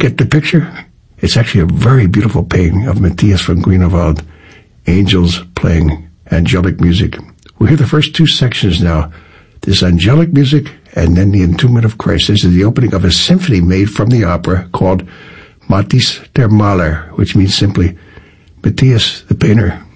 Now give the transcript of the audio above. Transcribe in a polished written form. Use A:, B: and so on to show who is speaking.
A: Get the picture? It's actually a very beautiful painting of Matthias von Grunewald, angels playing angelic music. We'll hear the first two sections now. This angelic music and then the Entombment of Christ. This is the opening of a symphony made from the opera called Matthias der Maler, which means simply Matthias the Painter.